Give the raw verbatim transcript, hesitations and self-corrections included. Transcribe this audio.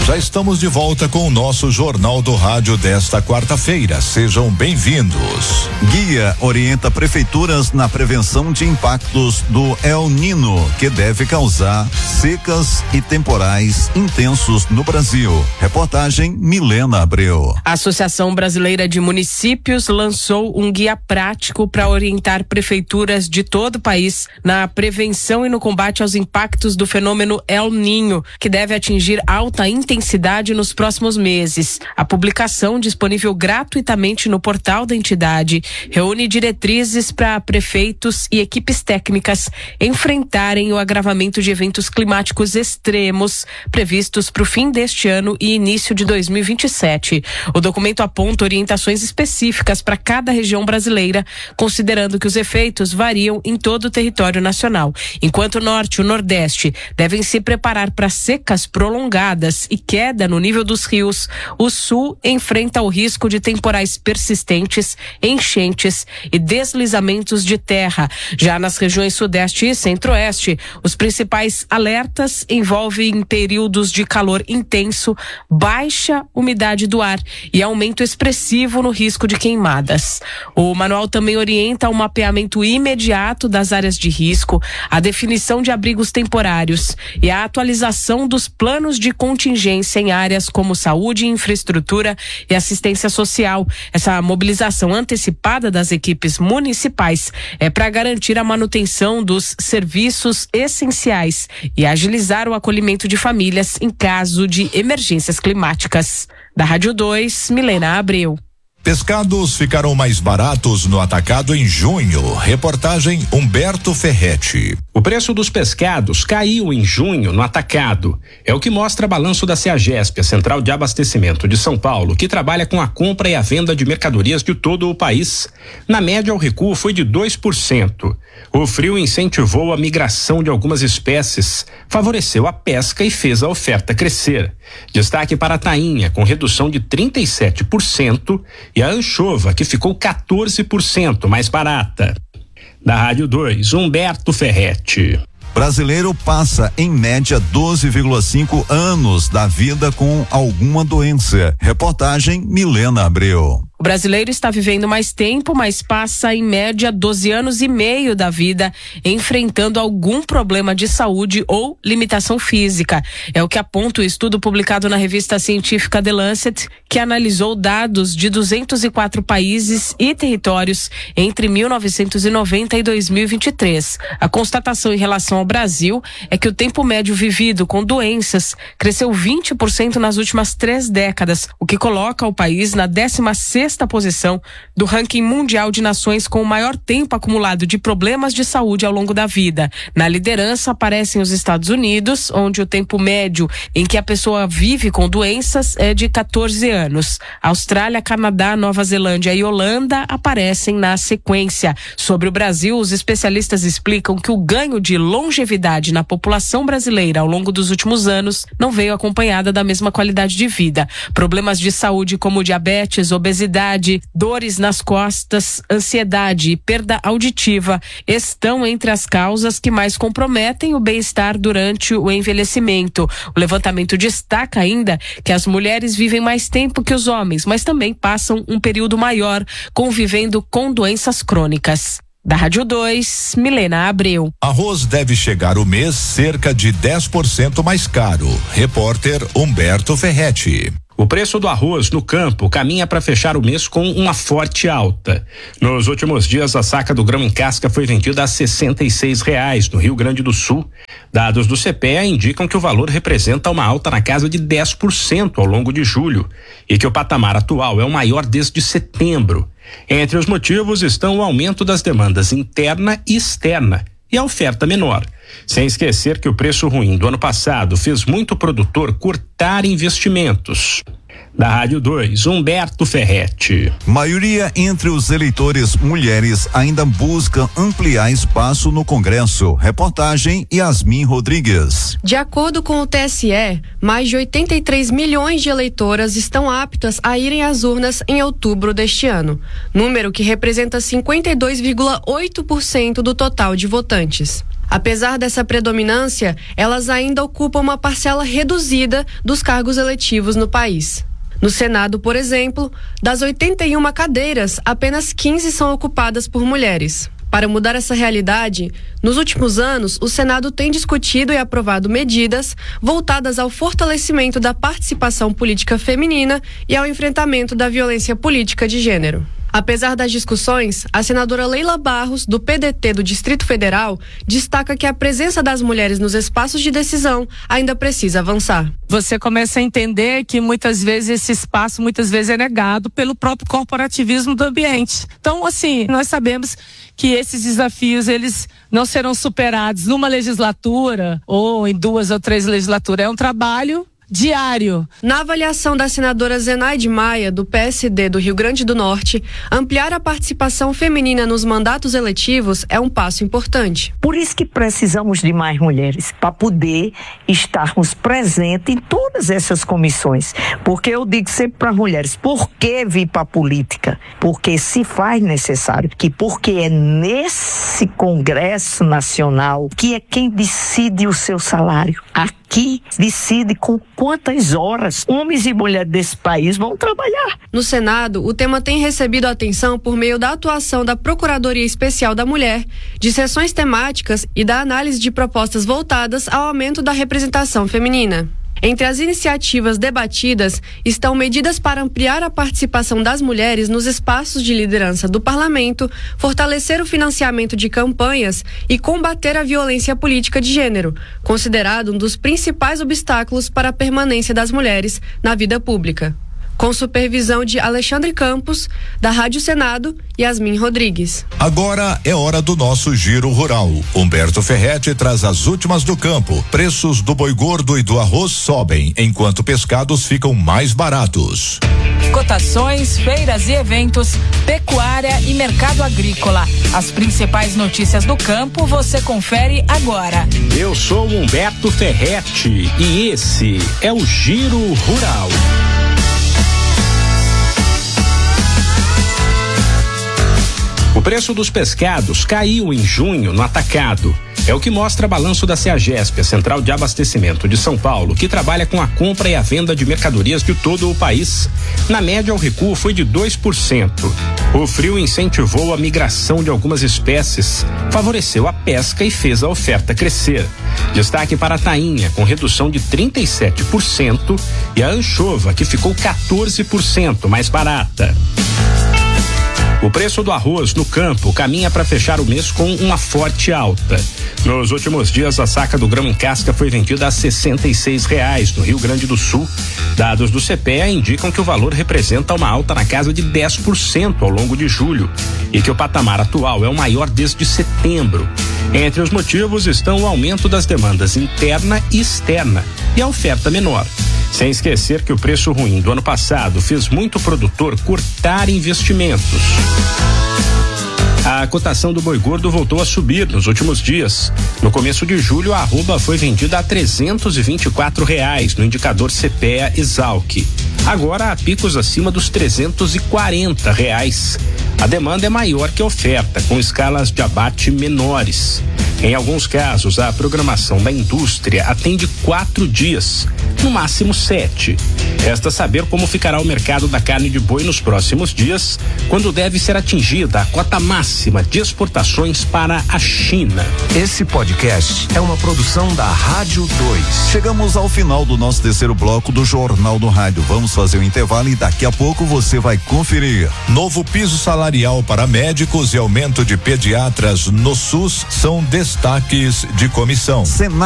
Já estamos de volta com o nosso Jornal do Rádio desta quarta-feira. Sejam bem-vindos. Guia orienta prefeituras na prevenção de impactos do El Nino, que deve causar secas e temporais intensos no Brasil. Reportagem Milena Abreu. A Associação Brasileira de Municípios lançou um guia prático para orientar prefeituras de todo o país na prevenção e no combate aos impactos do fenômeno El Niño, que deve atingir alta intensidade intensidade nos próximos meses. A publicação, disponível gratuitamente no portal da entidade, reúne diretrizes para prefeitos e equipes técnicas enfrentarem o agravamento de eventos climáticos extremos previstos para o fim deste ano e início de dois mil e vinte e sete. O documento aponta orientações específicas para cada região brasileira, considerando que os efeitos variam em todo o território nacional. Enquanto o norte e o nordeste devem se preparar para secas prolongadas e queda no nível dos rios, o sul enfrenta o risco de temporais persistentes, enchentes e deslizamentos de terra. Já nas regiões sudeste e centro-oeste, os principais alertas envolvem períodos de calor intenso, baixa umidade do ar e aumento expressivo no risco de queimadas. O manual também orienta o mapeamento imediato das áreas de risco, a definição de abrigos temporários e a atualização dos planos de contingência em áreas como saúde, infraestrutura e assistência social. Essa mobilização antecipada das equipes municipais é para garantir a manutenção dos serviços essenciais e agilizar o acolhimento de famílias em caso de emergências climáticas. Da Rádio dois, Milena Abreu. Pescados ficaram mais baratos no atacado em junho. Reportagem Humberto Ferretti. O preço dos pescados caiu em junho no atacado. É o que mostra balanço da CEAGESP, a Central de Abastecimento de São Paulo, que trabalha com a compra e a venda de mercadorias de todo o país. Na média, o recuo foi de dois por cento. O frio incentivou a migração de algumas espécies, favoreceu a pesca e fez a oferta crescer. Destaque para a tainha, com redução de trinta e sete por cento, e a anchova, que ficou quatorze por cento mais barata. Da Rádio dois, Humberto Ferretti. Brasileiro passa, em média, doze vírgula cinco anos da vida com alguma doença. Reportagem Milena Abreu. O brasileiro está vivendo mais tempo, mas passa em média doze anos e meio da vida enfrentando algum problema de saúde ou limitação física. É o que aponta o estudo publicado na revista científica The Lancet, que analisou dados de duzentos e quatro países e territórios entre mil novecentos e noventa e dois mil e vinte e três. A constatação em relação ao Brasil é que o tempo médio vivido com doenças cresceu vinte por cento nas últimas três décadas, o que coloca o país na décima sexta posição do ranking mundial de nações com o maior tempo acumulado de problemas de saúde ao longo da vida. Na liderança aparecem os Estados Unidos, onde o tempo médio em que a pessoa vive com doenças é de quatorze anos. Austrália, Canadá, Nova Zelândia e Holanda aparecem na sequência. Sobre o Brasil, os especialistas explicam que o ganho de longevidade na população brasileira ao longo dos últimos anos não veio acompanhada da mesma qualidade de vida. Problemas de saúde como diabetes, obesidade, dores nas costas, ansiedade e perda auditiva estão entre as causas que mais comprometem o bem-estar durante o envelhecimento. O levantamento destaca ainda que as mulheres vivem mais tempo que os homens, mas também passam um período maior convivendo com doenças crônicas. Da Rádio dois, Milena Abreu. Arroz deve chegar o mês cerca de dez por cento mais caro. Repórter Humberto Ferretti. O preço do arroz no campo caminha para fechar o mês com uma forte alta. Nos últimos dias, a saca do grão em casca foi vendida a sessenta e seis reais no Rio Grande do Sul. Dados do C P E A indicam que o valor representa uma alta na casa de dez por cento ao longo de julho e que o patamar atual é o maior desde setembro. Entre os motivos estão o aumento das demandas interna e externa e a oferta menor. Sem esquecer que o preço ruim do ano passado fez muito produtor cortar investimentos. Da Rádio dois, Humberto Ferretti. Maioria entre os eleitores mulheres ainda busca ampliar espaço no Congresso. Reportagem Yasmin Rodrigues. De acordo com o T S E, mais de oitenta e três milhões de eleitoras estão aptas a irem às urnas em outubro deste ano, número que representa cinquenta e dois vírgula oito por cento do total de votantes. Apesar dessa predominância, elas ainda ocupam uma parcela reduzida dos cargos eletivos no país. No Senado, por exemplo, das oitenta e uma cadeiras, apenas quinze são ocupadas por mulheres. Para mudar essa realidade, nos últimos anos, o Senado tem discutido e aprovado medidas voltadas ao fortalecimento da participação política feminina e ao enfrentamento da violência política de gênero. Apesar das discussões, a senadora Leila Barros, do P D T do Distrito Federal, destaca que a presença das mulheres nos espaços de decisão ainda precisa avançar. Você começa a entender que muitas vezes esse espaço muitas vezes é negado pelo próprio corporativismo do ambiente. Então, assim, nós sabemos que esses desafios, eles não serão superados numa legislatura ou em duas ou três legislaturas. É um trabalho diário. Na avaliação da senadora Zenaide Maia, do P S D do Rio Grande do Norte, ampliar a participação feminina nos mandatos eletivos é um passo importante. Por isso que precisamos de mais mulheres, para poder estarmos presentes em todas essas comissões. Porque eu digo sempre para as mulheres, por que vir para a política? Porque se faz necessário, que porque é nesse Congresso Nacional que é quem decide o seu salário. Aqui decide com quantas horas homens e mulheres desse país vão trabalhar. No Senado, o tema tem recebido atenção por meio da atuação da Procuradoria Especial da Mulher, de sessões temáticas e da análise de propostas voltadas ao aumento da representação feminina. Entre as iniciativas debatidas estão medidas para ampliar a participação das mulheres nos espaços de liderança do parlamento, fortalecer o financiamento de campanhas e combater a violência política de gênero, considerado um dos principais obstáculos para a permanência das mulheres na vida pública. Com supervisão de Alexandre Campos, da Rádio Senado, Yasmin Rodrigues. Agora é hora do nosso Giro Rural. Humberto Ferretti traz as últimas do campo. Preços do boi gordo e do arroz sobem, enquanto pescados ficam mais baratos. Cotações, feiras e eventos, pecuária e mercado agrícola. As principais notícias do campo você confere agora. Eu sou Humberto Ferretti e esse é o Giro Rural. O preço dos pescados caiu em junho no atacado. É o que mostra balanço da CEAGESP, a Central de Abastecimento de São Paulo, que trabalha com a compra e a venda de mercadorias de todo o país. Na média, o recuo foi de dois por cento. O frio incentivou a migração de algumas espécies, favoreceu a pesca e fez a oferta crescer. Destaque para a tainha, com redução de trinta e sete por cento, e a anchova, que ficou quatorze por cento mais barata. O preço do arroz no campo caminha para fechar o mês com uma forte alta. Nos últimos dias, a saca do grão em casca foi vendida a sessenta e seis reais no Rio Grande do Sul. Dados do C P E A indicam que o valor representa uma alta na casa de dez por cento ao longo de julho e que o patamar atual é o maior desde setembro. Entre os motivos estão o aumento das demandas interna e externa e a oferta menor. Sem esquecer que o preço ruim do ano passado fez muito produtor cortar investimentos. A cotação do boi gordo voltou a subir nos últimos dias. No começo de julho, a arroba foi vendida a trezentos e vinte e quatro reais no indicador C P E A Exalc. Agora há picos acima dos trezentos e quarenta reais. A demanda é maior que a oferta, com escalas de abate menores. Em alguns casos, a programação da indústria atende quatro dias, no máximo sete. Resta saber como ficará o mercado da carne de boi nos próximos dias, quando deve ser atingida a cota máxima de exportações para a China. Esse podcast é uma produção da Rádio dois. Chegamos ao final do nosso terceiro bloco do Jornal do Rádio. Vamos fazer um intervalo e daqui a pouco você vai conferir. Novo piso salarial para médicos e aumento de pediatras no SUS são destaques de comissão. Senado